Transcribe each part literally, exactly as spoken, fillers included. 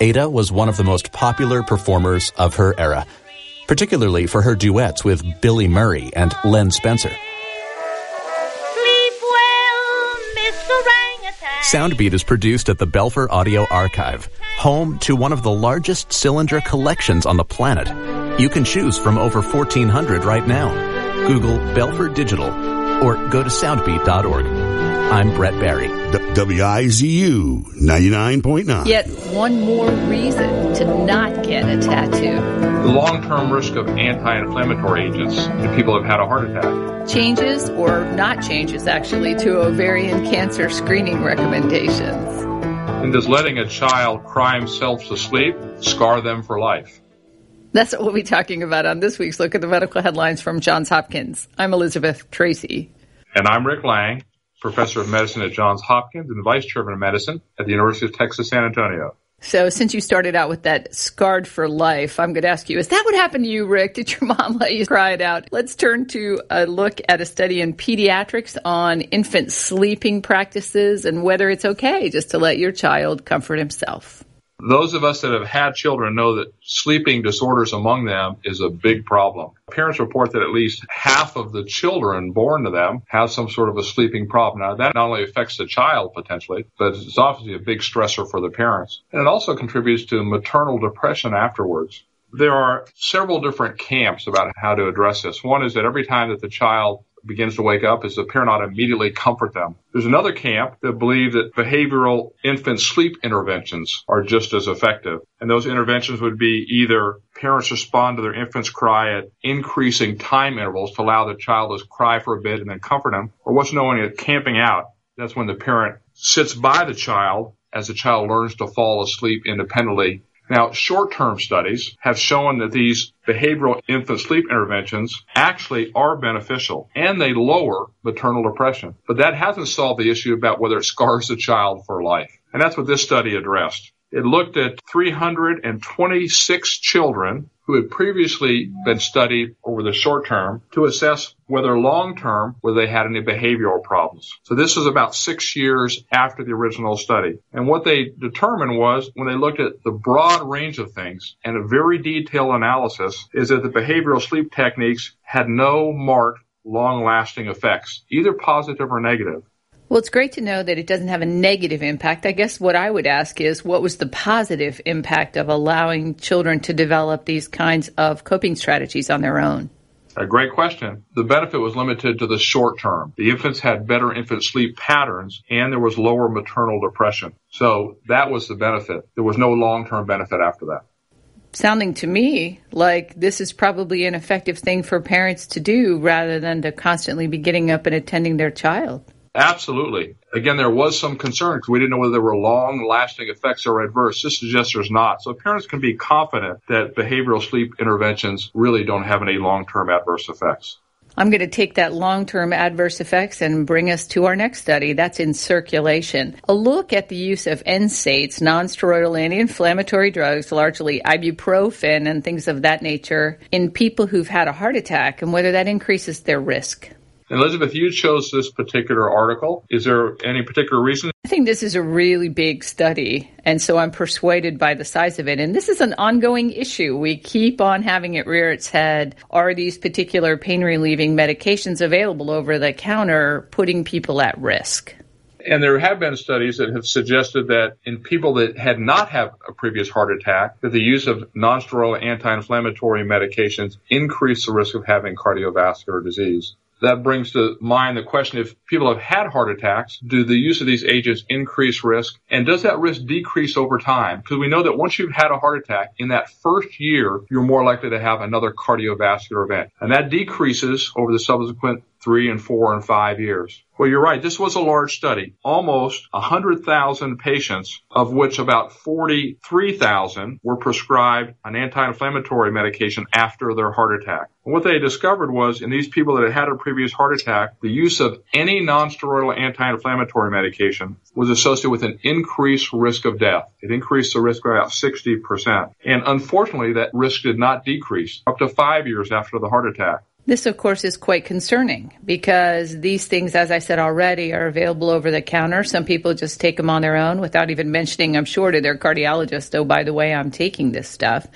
Ada was one of the most popular performers of her era, particularly for her duets with Billy Murray and Len Spencer. Sleep well, Miss Orangutan. Soundbeat is produced at the Belfer Audio Archive, home to one of the largest cylinder collections on the planet. You can choose from over fourteen hundred right now. Google Belfer Digital or go to soundbeat dot org. I'm Brett Barry. D- W I Z U ninety-nine point nine. Yet one more reason to not get a tattoo. The long-term risk of anti-inflammatory agents in people who have had a heart attack. Changes, or not changes actually, to ovarian cancer screening recommendations. And does letting a child cry himself to sleep scar them for life? That's what we'll be talking about on this week's Look at the Medical Headlines from Johns Hopkins. I'm Elizabeth Tracy. And I'm Rick Lang, Professor of Medicine at Johns Hopkins and Vice Chairman of Medicine at the University of Texas, San Antonio. So since you started out with that scarred for life, I'm going to ask you, is that what happened to you, Rick? Did your mom let you cry it out? Let's turn to a look at a study in pediatrics on infant sleeping practices and whether it's okay just to let your child comfort himself. Those of us that have had children know that sleeping disorders among them is a big problem. Parents report that at least half of the children born to them have some sort of a sleeping problem. Now, that not only affects the child potentially, but it's obviously a big stressor for the parents. And it also contributes to maternal depression afterwards. There are several different camps about how to address this. One is that every time that the child begins to wake up is the parent ought to immediately comfort them. There's another camp that believe that behavioral infant sleep interventions are just as effective. And those interventions would be either parents respond to their infant's cry at increasing time intervals to allow the child to cry for a bit and then comfort them, or what's known as camping out. That's when the parent sits by the child as the child learns to fall asleep independently. Now, short-term studies have shown that these behavioral infant sleep interventions actually are beneficial, and they lower maternal depression. But that hasn't solved the issue about whether it scars the child for life. And that's what this study addressed. It looked at three hundred twenty-six children who had previously been studied over the short term to assess whether long term, whether they had any behavioral problems. So this was about six years after the original study. And what they determined was, when they looked at the broad range of things and a very detailed analysis, is that the behavioral sleep techniques had no marked long-lasting effects, either positive or negative. Well, it's great to know that it doesn't have a negative impact. I guess what I would ask is, what was the positive impact of allowing children to develop these kinds of coping strategies on their own? A great question. The benefit was limited to the short term. The infants had better infant sleep patterns, and there was lower maternal depression. So that was the benefit. There was no long-term benefit after that. Sounding to me like this is probably an effective thing for parents to do rather than to constantly be getting up and attending their child. Absolutely. Again, there was some concern because we didn't know whether there were long-lasting effects or adverse. This suggests there's not. So parents can be confident that behavioral sleep interventions really don't have any long-term adverse effects. I'm going to take that long-term adverse effects and bring us to our next study. That's in Circulation. A look at the use of N SAIDs, non-steroidal anti-inflammatory drugs, largely ibuprofen and things of that nature, in people who've had a heart attack and whether that increases their risk. Elizabeth, you chose this particular article. Is there any particular reason? I think this is a really big study, and so I'm persuaded by the size of it. And this is an ongoing issue. We keep on having it rear its head. Are these particular pain-relieving medications available over the counter putting people at risk? And there have been studies that have suggested that in people that had not had a previous heart attack, that the use of non-steroidal anti-inflammatory medications increase the risk of having cardiovascular disease. That brings to mind the question, if people have had heart attacks, do the use of these agents increase risk? And does that risk decrease over time? Because we know that once you've had a heart attack, in that first year, you're more likely to have another cardiovascular event. And that decreases over the subsequent three and four and five years. Well, you're right. This was a large study. Almost one hundred thousand patients, of which about forty-three thousand were prescribed an anti-inflammatory medication after their heart attack. And what they discovered was, in these people that had had a previous heart attack, the use of any non-steroidal anti-inflammatory medication was associated with an increased risk of death. It increased the risk by about sixty percent. And unfortunately, that risk did not decrease up to five years after the heart attack. This, of course, is quite concerning because these things, as I said already, are available over the counter. Some people just take them on their own without even mentioning, I'm sure, to their cardiologist, oh, by the way, I'm taking this stuff.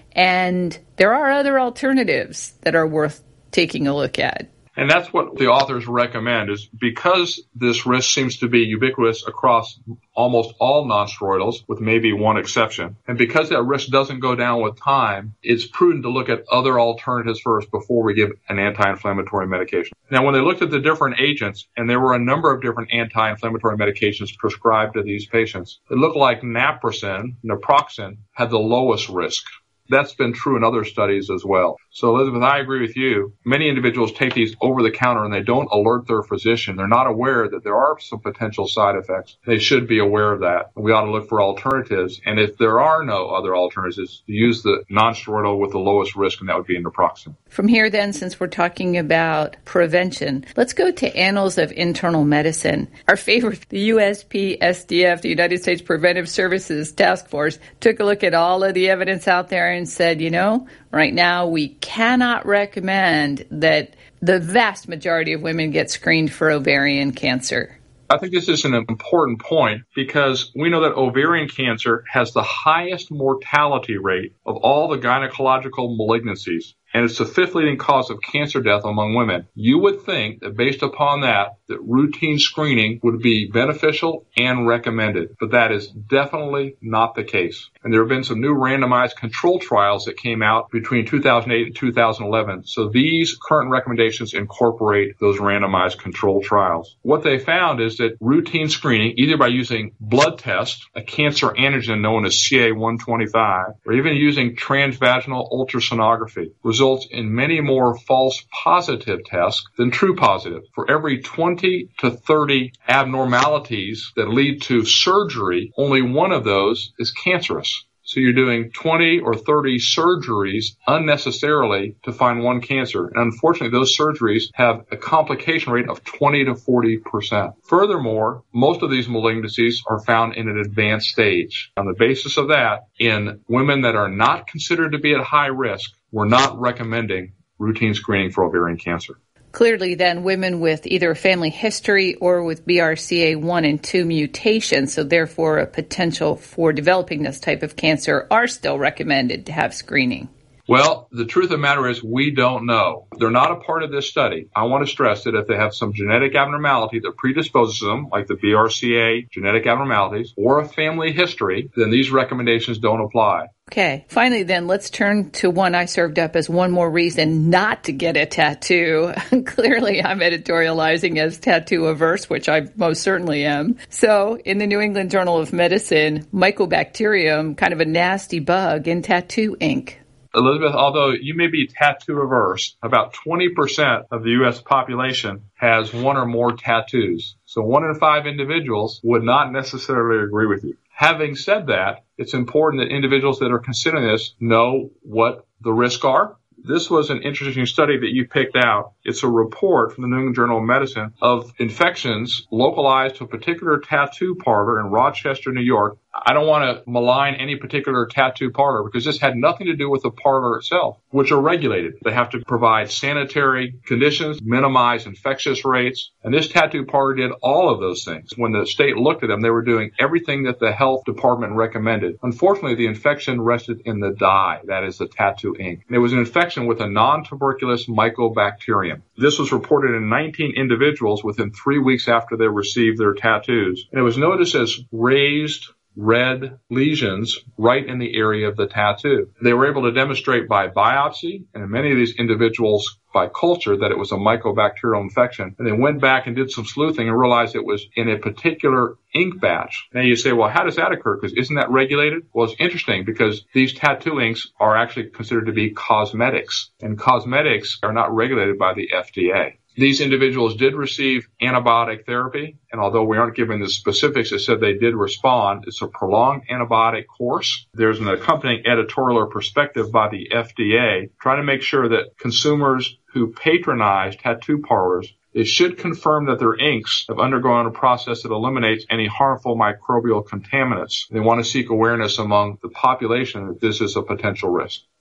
And there are other alternatives that are worth taking a look at. And that's what the authors recommend, is because this risk seems to be ubiquitous across almost all nonsteroidals, with maybe one exception, and because that risk doesn't go down with time, it's prudent to look at other alternatives first before we give an anti-inflammatory medication. Now, when they looked at the different agents, and there were a number of different anti-inflammatory medications prescribed to these patients, it looked like naproxen, naproxen, had the lowest risk. That's been true in other studies as well. So, Elizabeth, I agree with you. Many individuals take these over the counter and they don't alert their physician. They're not aware that there are some potential side effects. They should be aware of that. We ought to look for alternatives. And if there are no other alternatives, use the nonsteroidal with the lowest risk, and that would be naproxen. From here, then, since we're talking about prevention, let's go to Annals of Internal Medicine. Our favorite, the U S P S D F, the United States Preventive Services Task Force, took a look at all of the evidence out there and said, you know, right now we cannot recommend that the vast majority of women get screened for ovarian cancer. I think this is an important point because we know that ovarian cancer has the highest mortality rate of all the gynecological malignancies, and it's the fifth leading cause of cancer death among women. You would think that based upon that, that routine screening would be beneficial and recommended, but that is definitely not the case. And there have been some new randomized control trials that came out between two thousand eight and two thousand eleven. So these current recommendations incorporate those randomized control trials. What they found is that routine screening, either by using blood tests, a cancer antigen known as C A one twenty-five, or even using transvaginal ultrasonography, results in many more false positive tests than true positive. For every twenty to thirty abnormalities that lead to surgery, only one of those is cancerous. So you're doing twenty or thirty surgeries unnecessarily to find one cancer. And unfortunately, those surgeries have a complication rate of twenty to forty percent. Furthermore, most of these malignancies are found in an advanced stage. On the basis of that, in women that are not considered to be at high risk, we're not recommending routine screening for ovarian cancer. Clearly, then, women with either a family history or with B R C A one and two mutations, so therefore a potential for developing this type of cancer, are still recommended to have screening. Well, the truth of the matter is we don't know. They're not a part of this study. I want to stress that if they have some genetic abnormality that predisposes them, like the B R C A genetic abnormalities, or a family history, then these recommendations don't apply. Okay. Finally, then, let's turn to one I served up as one more reason not to get a tattoo. Clearly, I'm editorializing as tattoo averse, which I most certainly am. So, in the New England Journal of Medicine, Mycobacterium, kind of a nasty bug in tattoo ink. Elizabeth, although you may be tattoo averse, about twenty percent of the U S population has one or more tattoos. So one in five individuals would not necessarily agree with you. Having said that, it's important that individuals that are considering this know what the risks are. This was an interesting study that you picked out. It's a report from the New England Journal of Medicine of infections localized to a particular tattoo parlor in Rochester, New York. I don't want to malign any particular tattoo parlor because this had nothing to do with the parlor itself, which are regulated. They have to provide sanitary conditions, minimize infectious rates, and this tattoo parlor did all of those things. When the state looked at them, they were doing everything that the health department recommended. Unfortunately, the infection rested in the dye, that is the tattoo ink. And it was an infection with a non-tuberculous mycobacterium. This was reported in nineteen individuals within three weeks after they received their tattoos. And it was noticed as raised red lesions right in the area of the tattoo. They were able to demonstrate by biopsy, and in many of these individuals by culture, that it was a mycobacterial infection. And they went back and did some sleuthing and realized it was in a particular ink batch. Now you say, well, how does that occur? Because isn't that regulated? Well, it's interesting because these tattoo inks are actually considered to be cosmetics, and cosmetics are not regulated by the F D A. These individuals did receive antibiotic therapy, and although we aren't given the specifics, it said they did respond. It's a prolonged antibiotic course. There's an accompanying editorial or perspective by the F D A trying to make sure that consumers who patronize tattoo parlors, they should confirm that their inks have undergone a process that eliminates any harmful microbial contaminants. They want to seek awareness among the population that this is a potential risk.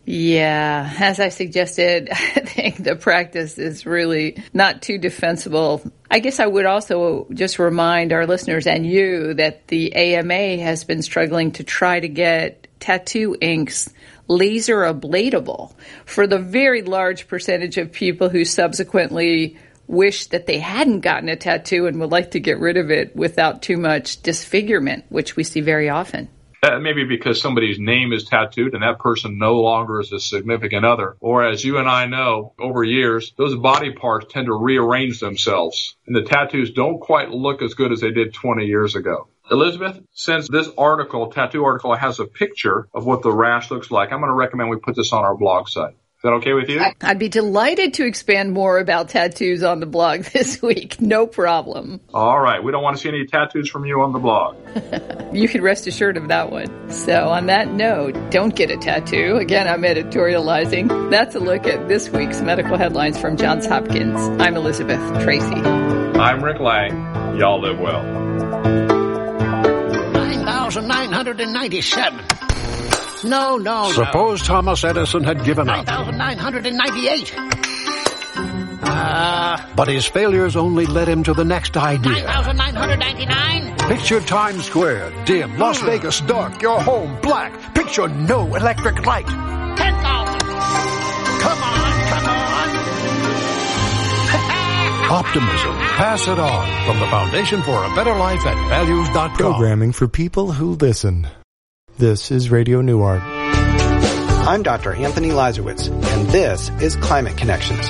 Yeah, as I suggested, I think the practice is really not too defensible. I guess I would also just remind our listeners and you that the A M A has been struggling to try to get tattoo inks laser ablatable for the very large percentage of people who subsequently wish that they hadn't gotten a tattoo and would like to get rid of it without too much disfigurement, which we see very often. That may be because somebody's name is tattooed and that person no longer is a significant other. Or as you and I know, over years, those body parts tend to rearrange themselves. And the tattoos don't quite look as good as they did twenty years ago. Elizabeth, since this article, tattoo article, has a picture of what the rash looks like, I'm going to recommend we put this on our blog site. Is that okay with you? I'd be delighted to expand more about tattoos on the blog this week. No problem. All right. We don't want to see any tattoos from you on the blog. You can rest assured of that one. So on that note, don't get a tattoo. Again, I'm editorializing. That's a look at this week's medical headlines from Johns Hopkins. I'm Elizabeth Tracy. I'm Rick Lang. Y'all live well. nine thousand nine hundred ninety-seven. No, no, Suppose no. Thomas Edison had given up. nine thousand nine hundred ninety-eight. Uh, but his failures only led him to the next idea. nine thousand nine hundred ninety-nine. Picture Times Square, dim, Las Vegas dark, your home black. Picture no electric light. ten thousand. Come on, come on. Optimism. Pass it on from the Foundation for a Better Life at values dot com. Programming for people who listen. This is Radio Newark. I'm Doctor Anthony Lazarowitz, and this is Climate Connections.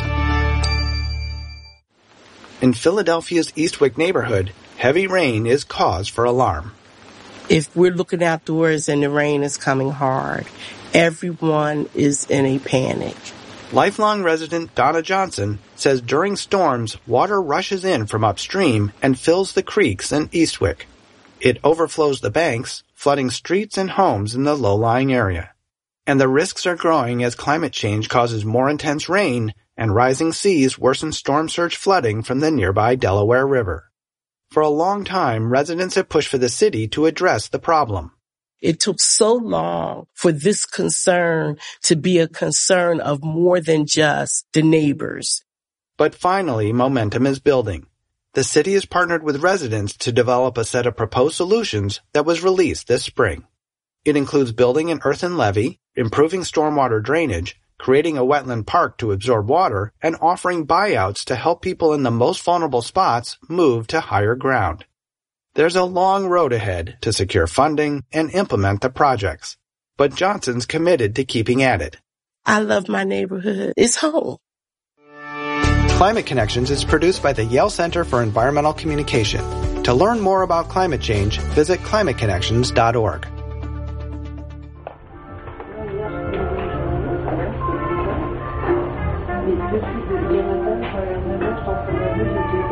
In Philadelphia's Eastwick neighborhood, heavy rain is cause for alarm. If we're looking outdoors and the rain is coming hard, everyone is in a panic. Lifelong resident Donna Johnson says during storms, water rushes in from upstream and fills the creeks in Eastwick. It overflows the banks, flooding streets and homes in the low-lying area. And the risks are growing as climate change causes more intense rain and rising seas worsen storm surge flooding from the nearby Delaware River. For a long time, residents have pushed for the city to address the problem. It took so long for this concern to be a concern of more than just the neighbors. But finally, momentum is building. The city has partnered with residents to develop a set of proposed solutions that was released this spring. It includes building an earthen levee, improving stormwater drainage, creating a wetland park to absorb water, and offering buyouts to help people in the most vulnerable spots move to higher ground. There's a long road ahead to secure funding and implement the projects, but Johnson's committed to keeping at it. I love my neighborhood. It's home. Climate Connections is produced by the Yale Center for Environmental Communication. To learn more about climate change, visit climate connections dot org. Je suis de